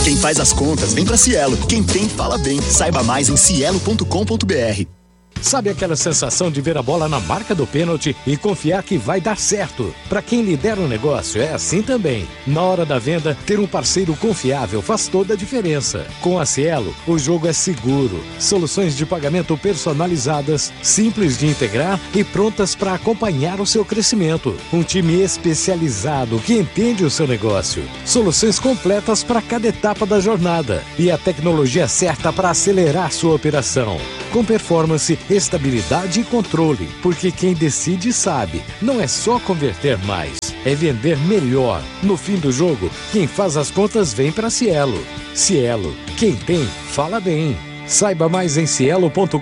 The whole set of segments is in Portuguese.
Quem faz as contas vem pra Cielo. Quem tem, fala bem. Saiba mais em cielo.com.br. Sabe aquela sensação de ver a bola na marca do pênalti e confiar que vai dar certo? Para quem lidera o negócio, é assim também. Na hora da venda, ter um parceiro confiável faz toda a diferença. Com a Cielo, o jogo é seguro. Soluções de pagamento personalizadas, simples de integrar e prontas para acompanhar o seu crescimento. Um time especializado que entende o seu negócio. Soluções completas para cada etapa da jornada. E a tecnologia certa para acelerar sua operação. Com performance, estabilidade e controle, porque quem decide sabe, não é só converter mais, é vender melhor. No fim do jogo, quem faz as contas vem para Cielo. Cielo, quem tem, fala bem. Saiba mais em cielo.com.br.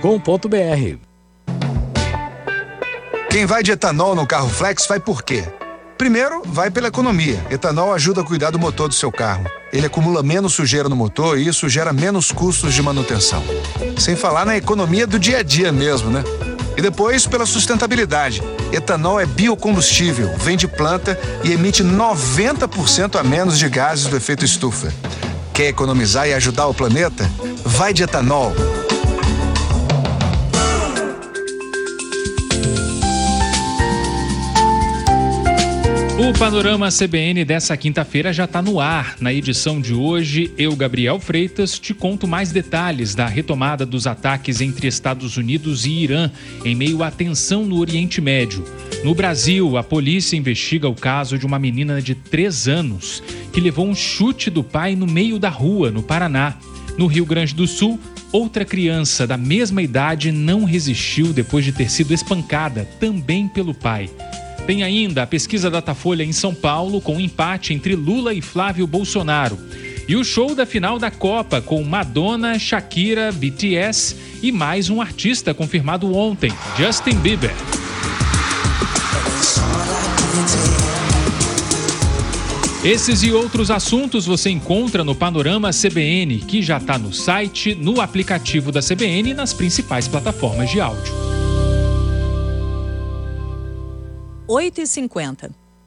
Quem vai de etanol no carro flex vai por quê? Primeiro, vai pela economia. Etanol ajuda a cuidar do motor do seu carro. Ele acumula menos sujeira no motor e isso gera menos custos de manutenção. Sem falar na economia do dia a dia mesmo, né? E depois, pela sustentabilidade. Etanol é biocombustível, vem de planta e emite 90% a menos de gases do efeito estufa. Quer economizar e ajudar o planeta? Vai de etanol. O Panorama CBN dessa quinta-feira já está no ar. Na edição de hoje, eu, Gabriel Freitas, te conto mais detalhes da retomada dos ataques entre Estados Unidos e Irã, em meio à tensão no Oriente Médio. No Brasil, a polícia investiga o caso de uma menina de 3 anos que levou um chute do pai no meio da rua, no Paraná. No Rio Grande do Sul, outra criança da mesma idade não resistiu depois de ter sido espancada, também pelo pai. Tem ainda a pesquisa Datafolha em São Paulo, com um empate entre Lula e Flávio Bolsonaro. E o show da final da Copa, com Madonna, Shakira, BTS e mais um artista confirmado ontem, Justin Bieber. Esses e outros assuntos você encontra no Panorama CBN, que já está no site, no aplicativo da CBN e nas principais plataformas de áudio. 8h50.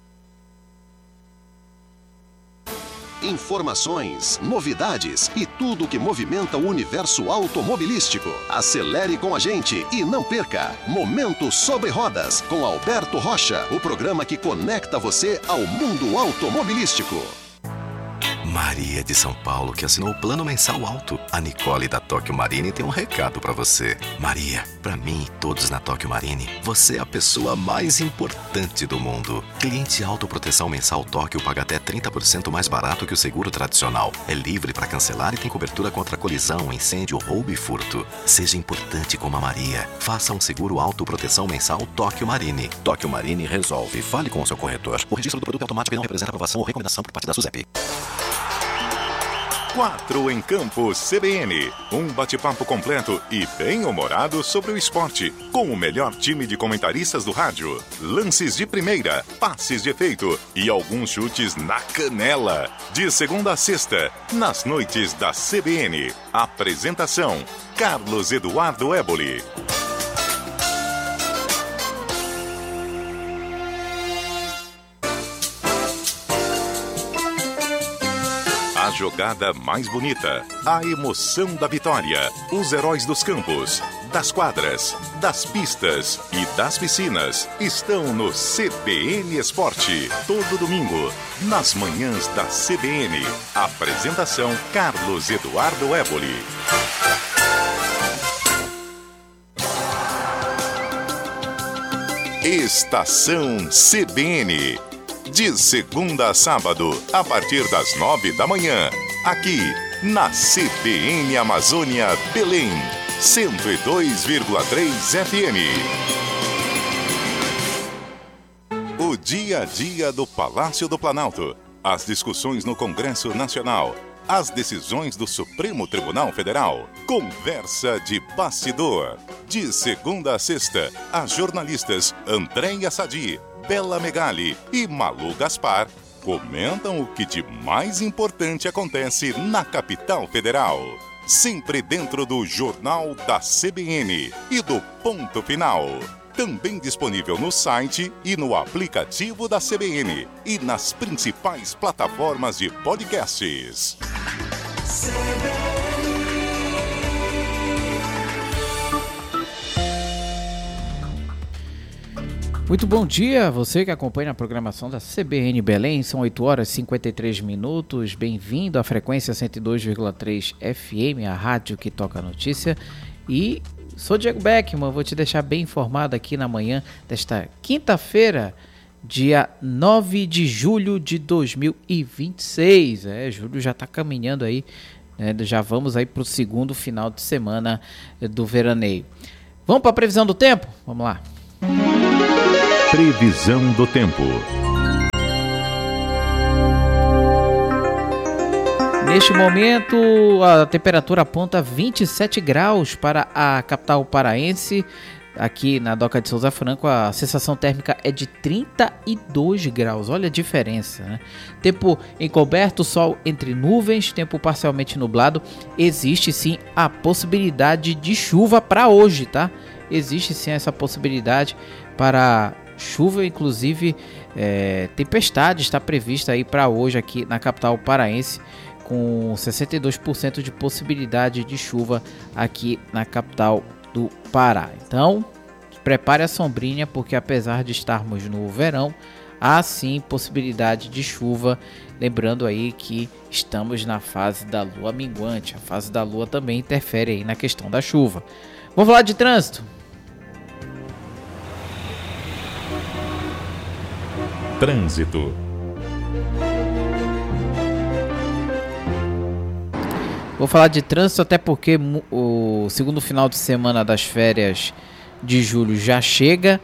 Informações, novidades e tudo que movimenta o universo automobilístico. Acelere com a gente e não perca Momento Sobre Rodas, com Alberto Rocha, o programa que conecta você ao mundo automobilístico. Maria de São Paulo, que assinou o plano mensal alto. A Nicole da Tóquio Marine tem um recado pra você. Maria, pra mim e todos na Tóquio Marine, você é a pessoa mais importante do mundo. Cliente autoproteção mensal Tóquio paga até 30% mais barato que o seguro tradicional. É livre pra cancelar e tem cobertura contra colisão, incêndio, roubo e furto. Seja importante como a Maria. Faça um seguro autoproteção mensal Tóquio Marine. Tóquio Marine resolve. Fale com o seu corretor. O registro do produto é automático e não representa aprovação ou recomendação por parte da SUSEP. 4 em Campo CBN. Um bate-papo completo e bem-humorado sobre o esporte, com o melhor time de comentaristas do rádio. Lances de primeira, passes de efeito e alguns chutes na canela. De segunda a sexta, nas noites da CBN. Apresentação: Carlos Eduardo Éboli. A jogada mais bonita, a emoção da vitória, os heróis dos campos, das quadras, das pistas e das piscinas estão no CBN Esporte. Todo domingo, nas manhãs da CBN. Apresentação: Carlos Eduardo Éboli. Estação CBN. De segunda a sábado, a partir das 9 da manhã, aqui na CBN Amazônia Belém, 102,3 FM. O dia a dia do Palácio do Planalto, as discussões no Congresso Nacional, as decisões do Supremo Tribunal Federal, conversa de bastidor. De segunda a sexta, as jornalistas Andréia Sadi, Bela Megali e Malu Gaspar comentam o que de mais importante acontece na capital federal. Sempre dentro do Jornal da CBN e do Ponto Final. Também disponível no site e no aplicativo da CBN e nas principais plataformas de podcasts. Muito bom dia, você que acompanha a programação da CBN Belém, são 8 horas e 53 minutos, bem-vindo à frequência 102,3 FM, a rádio que toca a notícia, e sou Diego Beckman, vou te deixar bem informado aqui na manhã desta quinta-feira, dia 9 de julho de 2026, julho já está caminhando aí, né, já vamos aí para o segundo final de semana do veraneio. Vamos para a previsão do tempo? Vamos lá. Previsão do tempo. Neste momento, a temperatura aponta 27 graus para a capital paraense. Aqui na Doca de Souza Franco, a sensação térmica é de 32 graus. Olha a diferença, né? Tempo encoberto, sol entre nuvens, tempo parcialmente nublado. Existe sim a possibilidade de chuva para hoje, tá? Existe sim essa possibilidade para chuva, inclusive tempestade está prevista aí para hoje aqui na capital paraense, com 62% de possibilidade de chuva aqui na capital do Pará. Então, prepare a sombrinha, porque apesar de estarmos no verão, há sim possibilidade de chuva. Lembrando aí que estamos na fase da lua minguante, a fase da lua também interfere aí na questão da chuva. Vamos falar de trânsito. Trânsito. Vou falar de trânsito até porque o segundo final de semana das férias de julho já chega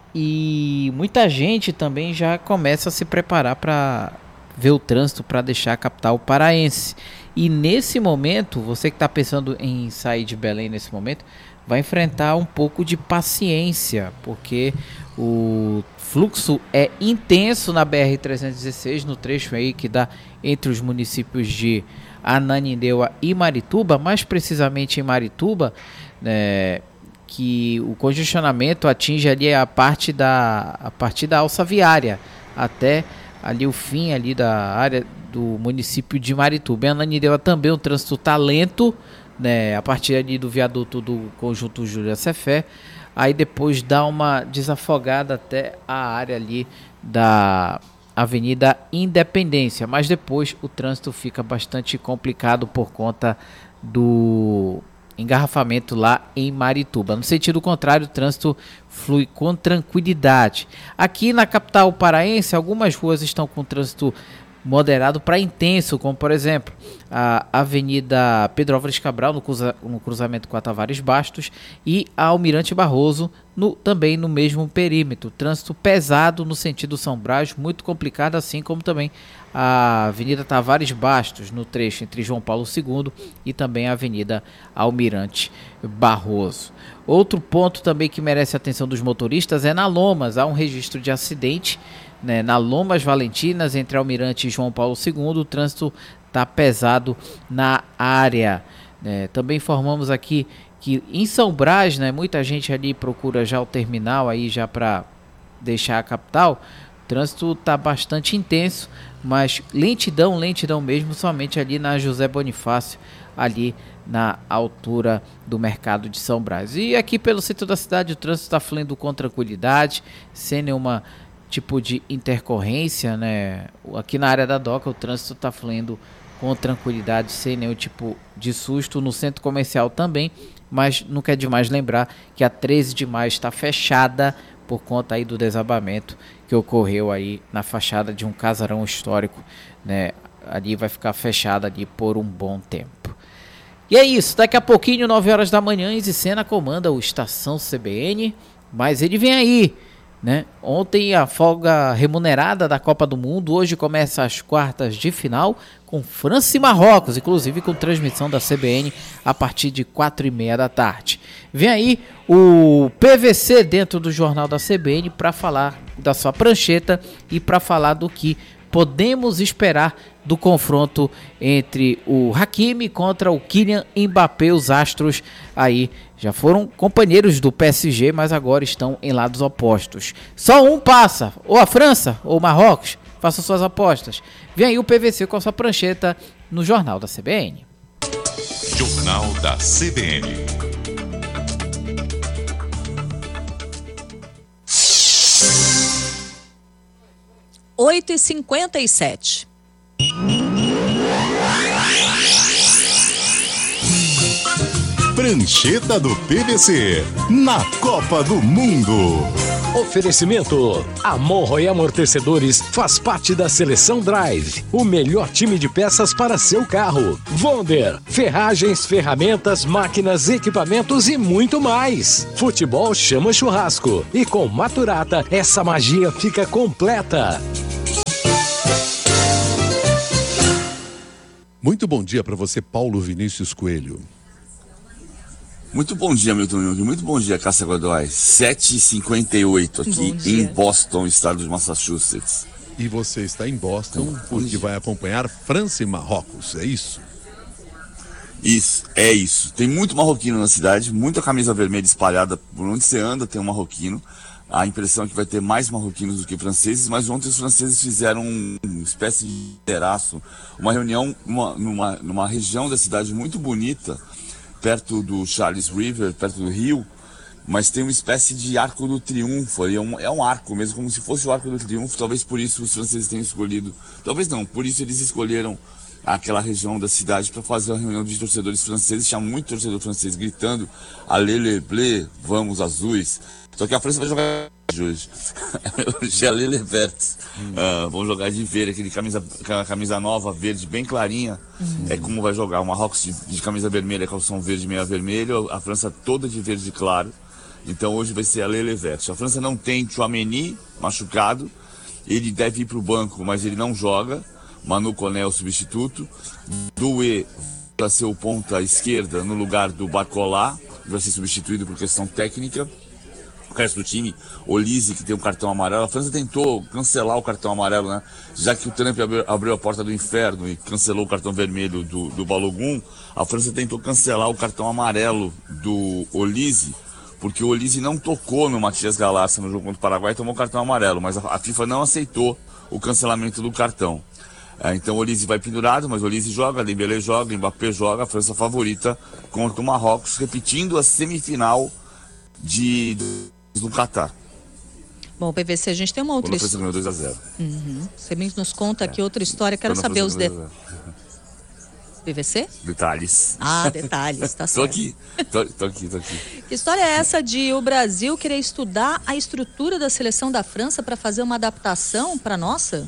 e muita gente também já começa a se preparar para ver o trânsito para deixar a capital paraense. E nesse momento, você que está pensando em sair de Belém nesse momento, vai enfrentar um pouco de paciência, porque o fluxo é intenso na BR-316, no trecho aí que dá entre os municípios de Ananindeua e Marituba, mais precisamente em Marituba, né, que o congestionamento atinge ali a partir da alça viária até ali o fim ali da área do município de Marituba. Em Ananindeua também o trânsito está lento, né, a partir ali do viaduto do conjunto Júlia Cefé, aí depois dá uma desafogada até a área ali da Avenida Independência, mas depois o trânsito fica bastante complicado por conta do engarrafamento lá em Marituba. No sentido contrário, o trânsito flui com tranquilidade. Aqui na capital paraense, algumas ruas estão com trânsito moderado para intenso, como por exemplo a Avenida Pedro Álvares Cabral no cruzamento com a Tavares Bastos e a Almirante Barroso também no mesmo perímetro. Trânsito pesado no sentido São Brás, muito complicado, assim como também a Avenida Tavares Bastos no trecho entre João Paulo II e também a Avenida Almirante Barroso. Outro ponto também que merece a atenção dos motoristas é na Lomas. Há um registro de acidente, né, na Lomas Valentinas, entre Almirante e João Paulo II, o trânsito está pesado na área. Também informamos aqui que em São Brás, né, muita gente ali procura já o terminal aí já para deixar a capital. O trânsito está bastante intenso, mas lentidão mesmo, somente ali na José Bonifácio, ali na altura do mercado de São Brás. E aqui pelo centro da cidade o trânsito está fluindo com tranquilidade, sem nenhuma tipo de intercorrência, né? Aqui na área da Doca o trânsito está fluindo com tranquilidade, sem nenhum tipo de susto. No centro comercial também, mas nunca é demais lembrar que a 13 de maio está fechada por conta aí do desabamento que ocorreu aí na fachada de um casarão histórico, né? Ali vai ficar fechada ali por um bom tempo. E é isso, daqui a pouquinho, 9 horas da manhã, Izzy Sena comanda o Estação CBN, mas ele vem aí, né? Ontem a folga remunerada da Copa do Mundo, hoje começa as quartas de final com França e Marrocos, inclusive com transmissão da CBN a partir de 4h30 da tarde. Vem aí o PVC dentro do Jornal da CBN para falar da sua prancheta e para falar do que podemos esperar do confronto entre o Hakimi contra o Kylian Mbappé. Os astros aí já foram companheiros do PSG, mas agora estão em lados opostos. Só um passa, ou a França ou o Marrocos. Faça suas apostas. Vem aí o PVC com a sua prancheta no Jornal da CBN. Jornal da CBN. Oito e 57. Prancheta do PVC na Copa do Mundo. Oferecimento: Amorro e Amortecedores faz parte da Seleção Drive, o melhor time de peças para seu carro. Wonder, ferragens, ferramentas, máquinas, equipamentos e muito mais. Futebol chama churrasco e com Maturata essa magia fica completa. Muito bom dia para você, Paulo Vinícius Coelho. Muito bom dia, Milton Jung. Muito bom dia, Cássia Godoy. 7h58 aqui em Boston, estado de Massachusetts. E você está em Boston porque vai acompanhar França e Marrocos, é isso? Isso, é isso. Tem muito marroquino na cidade, muita camisa vermelha espalhada por onde você anda, tem um marroquino. A impressão é que vai ter mais marroquinos do que franceses, mas ontem os franceses fizeram uma espécie de terraço, uma reunião numa região da cidade muito bonita, perto do Charles River, perto do rio, mas tem uma espécie de Arco do Triunfo, é um arco mesmo, como se fosse o Arco do Triunfo, talvez por isso os franceses tenham escolhido, talvez não, por isso eles escolheram aquela região da cidade para fazer uma reunião de torcedores franceses. Tinha muito torcedor francês gritando Allez les bleus, vamos azuis. Só que a França vai jogar hoje. Hoje é Allez les verts. Vão jogar de verde, aquela camisa nova, verde, bem clarinha. É como vai jogar. O Marrocos de camisa vermelha, calção verde, meia vermelho. A França toda de verde claro. Então hoje vai ser Allez les verts. A França não tem Tchouaméni machucado. Ele deve ir para o banco, mas ele não joga. Manu Koné é o substituto. Doué vai ser o ponta esquerda no lugar do Barcola. Vai ser substituído por questão técnica. O resto do time, Olise, que tem um cartão amarelo. A França tentou cancelar o cartão amarelo, né? Já que o Trump abriu a porta do inferno e cancelou o cartão vermelho do Balogun, a França tentou cancelar o cartão amarelo do Olise, porque o Olise não tocou no Matias Galarça no jogo contra o Paraguai e tomou cartão amarelo, mas a FIFA não aceitou o cancelamento do cartão. Então o Olise vai pendurado, mas o Olise joga, Dembélé joga, Mbappé joga, a França favorita contra o Marrocos, repetindo a semifinal do Catar. Bom, PVC, a gente tem uma outra história. 2-0. Você bem nos conta aqui outra história, quero saber os detalhes. PVC? Detalhes. Detalhes, tá certo. Tô aqui. Que história é essa de o Brasil querer estudar a estrutura da seleção da França para fazer uma adaptação para nossa?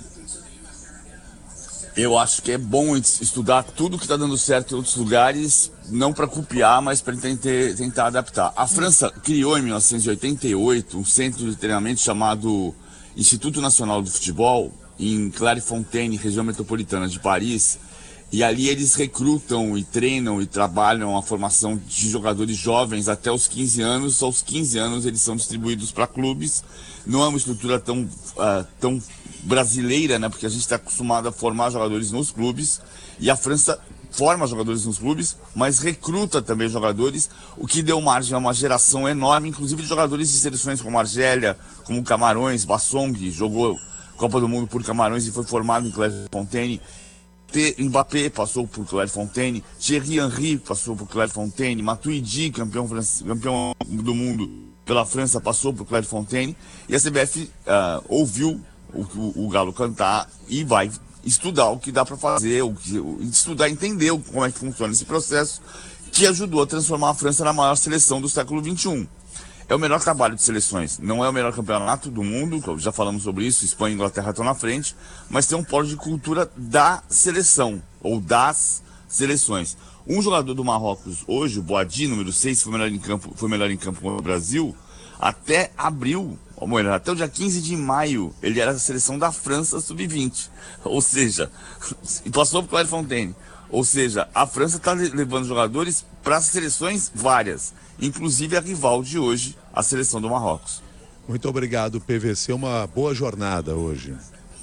Eu acho que é bom estudar tudo que está dando certo em outros lugares, não para copiar, mas para tentar adaptar. A França criou em 1988 um centro de treinamento chamado Instituto Nacional do Futebol, em Clairefontaine, região metropolitana de Paris, e ali eles recrutam e treinam e trabalham a formação de jogadores jovens até os 15 anos. Aos 15 anos eles são distribuídos para clubes. Não é uma estrutura tão brasileira, né? Porque a gente está acostumado a formar jogadores nos clubes, e a França forma jogadores nos clubes, mas recruta também jogadores, o que deu margem a uma geração enorme, inclusive de jogadores de seleções como Argélia, como Camarões, Bassong, jogou Copa do Mundo por Camarões e foi formado em Clairefontaine. Mbappé passou por Clairefontaine, Thierry Henry passou por Clairefontaine, Matuidi, campeão do mundo pela França, passou por Clairefontaine, e a CBF ouviu o Galo cantar e vai estudar o que dá para fazer, estudar, entender como é que funciona esse processo, que ajudou a transformar a França na maior seleção do século XXI. É o melhor trabalho de seleções, não é o melhor campeonato do mundo, já falamos sobre isso, Espanha e Inglaterra estão na frente, mas tem um polo de cultura da seleção, ou das seleções. Um jogador do Marrocos hoje, o Boadi, número 6, foi melhor em campo contra o Brasil, até abril, até o dia 15 de maio, ele era a seleção da França sub-20, ou seja, e passou por Clairefontaine. Ou seja, a França está levando jogadores para as seleções várias, inclusive a rival de hoje, a seleção do Marrocos. Muito obrigado, PVC. Uma boa jornada hoje.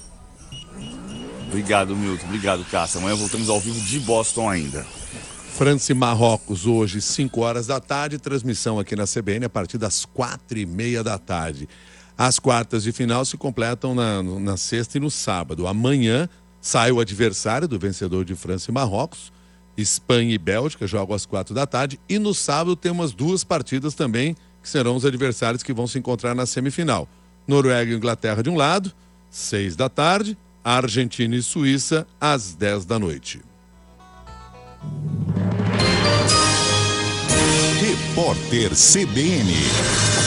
Obrigado, Milton. Obrigado, Cássia. Amanhã voltamos ao vivo de Boston ainda. França e Marrocos hoje, 5 horas da tarde. Transmissão aqui na CBN a partir das 4h30 da tarde. As quartas de final se completam na sexta e no sábado. Amanhã sai o adversário do vencedor de França e Marrocos Espanha e Bélgica jogam às 4 da tarde. E no sábado tem umas 2 partidas também, que serão os adversários que vão se encontrar na semifinal. Noruega e Inglaterra de um lado, 6 da tarde. Argentina e Suíça, às 10 da noite. Repórter CBN.